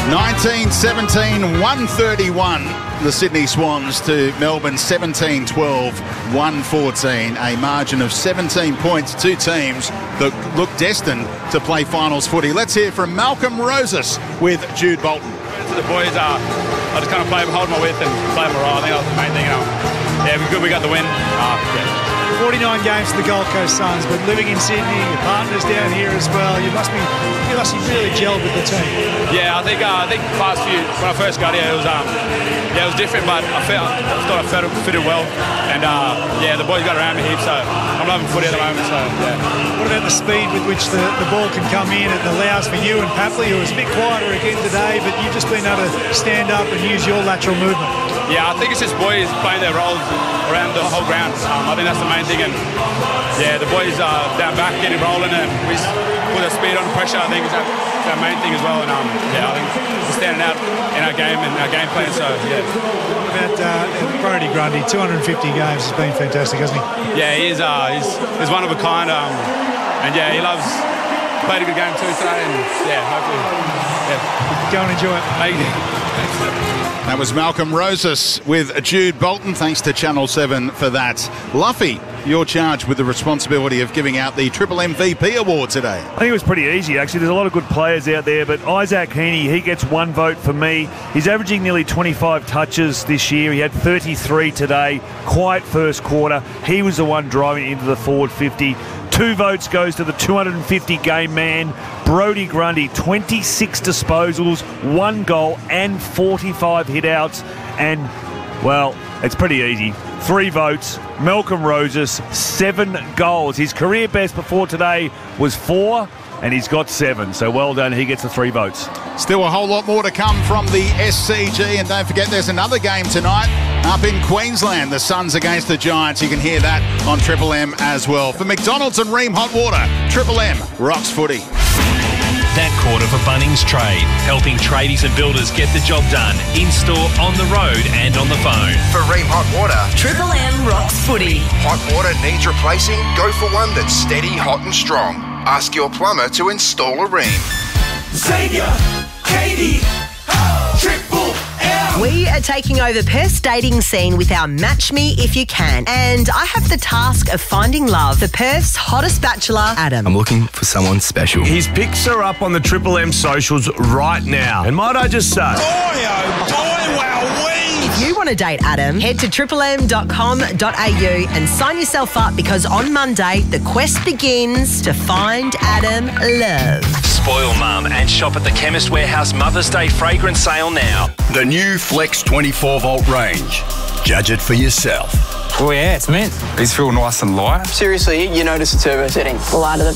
19-17, 131. The Sydney Swans to Melbourne 17-12, 114. A margin of 17 points. Two teams that look destined to play finals footy. Let's hear from Malcolm Rosas with Jude Bolton. To the boys, I just kind of hold my width and play morale. I think that was the main thing. Yeah, we're good. We got the win. 49 games for the Gold Coast Suns, but living in Sydney, your partner's down here as well. You must be really gelled with the team. Yeah, I think past few when I first got here, it was different, but I thought I fitted well, and the boys got around me heaps, so I'm loving footy at the moment. So yeah. What about the speed with which the ball can come in? It allows for you and Papley, who was a bit quieter again today, but you've just been able to stand up and use your lateral movement. Yeah, I think it's just boys playing their roles around the whole ground. I think that's the main thing, and yeah, the boys are down back getting rolling, and we put the speed on pressure. I think is our main thing as well, and I think we're standing out in our game and our game plan. So yeah. What about Brodie Grundy? 250 games has been fantastic, hasn't he? Yeah, he is. He's one of a kind, and yeah, he played a good game too today, and yeah, hopefully, yeah. Go and enjoy it. Thank you. That was Malcolm Rosas with Jude Bolton. Thanks to Channel 7 for that. Luffy, you're charged with the responsibility of giving out the Triple MVP award today. I think it was pretty easy, actually. There's a lot of good players out there, but Isaac Heaney, he gets one vote for me. He's averaging nearly 25 touches this year. He had 33 today. Quiet first quarter. He was the one driving into the forward 50. 2 votes goes to the 250 game man, Brodie Grundy. 26 disposals, 1 goal and 45 hit-outs. And, well, it's pretty easy. 3 votes. Malcolm Rosas, 7 goals. His career best before today was 4, and he's got 7. So well done. He gets the 3 votes. Still a whole lot more to come from the SCG. And don't forget, there's another game tonight up in Queensland. The Suns against the Giants. You can hear that on Triple M as well. For McDonald's and Ream Hot Water, Triple M rocks footy. That quarter for Bunnings Trade, helping tradies and builders get the job done, in-store, on the road and on the phone. For Ream Hot Water, Triple M rocks footy. Hot water needs replacing? Go for one that's steady, hot and strong. Ask your plumber to install a Ream. Xavier, Katie, Triple M. We are taking over Perth's dating scene with our Match Me If You Can. And I have the task of finding love for Perth's hottest bachelor, Adam. I'm looking for someone special. His pics are up on the Triple M socials right now. And might I just say... Boy, oh boy, wowee! If you want to date Adam, head to triplem.com.au and sign yourself up, because on Monday, the quest begins to find Adam love. Spoil Mum and shop at the Chemist Warehouse Mother's Day fragrance sale now. The new Flex 24-volt range. Judge it for yourself. Oh yeah, it's mint. These feel nice and light. Seriously, you notice the turbo setting. The lighter the